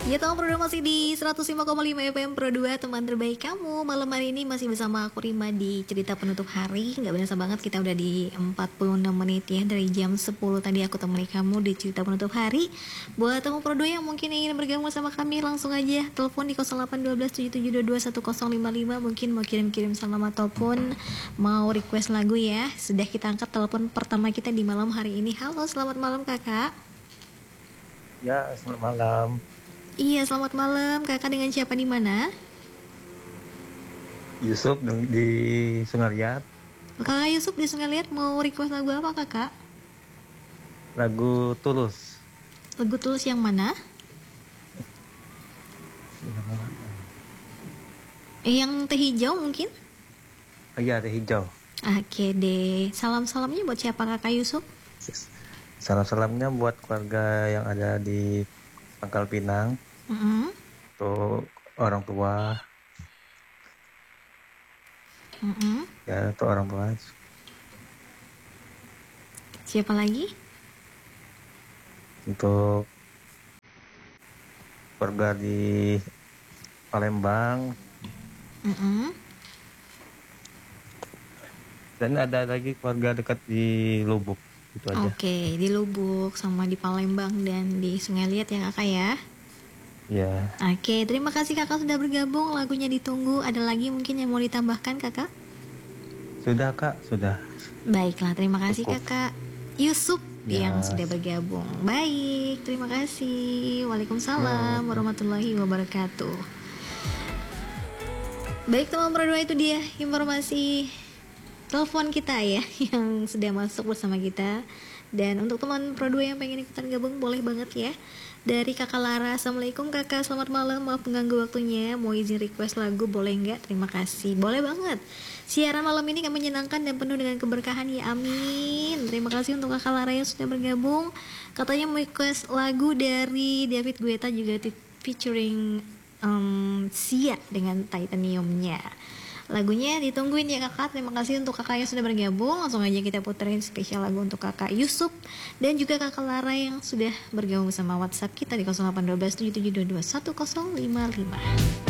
Ya teman Pro 2 masih di 105,5 FM Pro 2, teman terbaik kamu. Malam hari ini masih bersama aku Rima di cerita penutup hari. Gak berasa banget kita udah di 46 menit ya. Dari jam 10 tadi aku temani kamu di cerita penutup hari. Buat teman Pro 2 yang mungkin ingin bergabung sama kami, langsung aja telepon di 081277221055. Mungkin mau kirim-kirim salam ataupun mau request lagu ya. Sudah kita angkat telepon pertama kita di malam hari ini. Halo, selamat malam kakak. Ya, selamat malam. Iya, selamat malam. Kakak dengan siapa di mana? Yusuf di Sungariat. Kakak Yusuf di Sungai Liat mau request lagu apa kakak? Lagu Tulus. Lagu Tulus yang mana? Yang Teh Hijau mungkin? Iya, Teh Hijau. Oke deh. Salam-salamnya buat siapa kakak Yusuf? Salam-salamnya buat keluarga yang ada di Pangkal Pinang. Untuk orang tua. Ya, untuk orang tua. Siapa lagi? Untuk keluarga di Palembang. Dan ada lagi keluarga dekat di Lubuk. Itu aja. Oke, di Lubuk sama di Palembang dan di Sungai Liat ya kakak ya. Ya. Oke, terima kasih kakak sudah bergabung. Lagunya ditunggu. Ada lagi mungkin yang mau ditambahkan kakak? Sudah kak, sudah. Baiklah, terima kasih Cukup. kakak Yusuf Ya. yang sudah bergabung. Baik, terima kasih. Waalaikumsalam warahmatullahi wabarakatuh. Baik teman Pro 2, itu dia informasi telepon kita ya yang sudah masuk bersama kita. Dan untuk teman Pro 2 yang pengen ikutan gabung, boleh banget ya. Dari kakak Lara, assalamualaikum kakak, selamat malam, maaf mengganggu waktunya, mau izin request lagu boleh nggak? Terima kasih, boleh banget. Siaran malam ini kami menyenangkan dan penuh dengan keberkahan ya, amin. Terima kasih untuk kakak Lara yang sudah bergabung. Katanya mau request lagu dari David Guetta juga featuring Sia dengan Titaniumnya. Lagunya ditungguin ya kakak. Terima kasih untuk kakak yang sudah bergabung. Langsung aja kita puterin spesial lagu untuk kakak Yusuf dan juga kakak Lara yang sudah bergabung sama WhatsApp kita di 0812 7722 1055.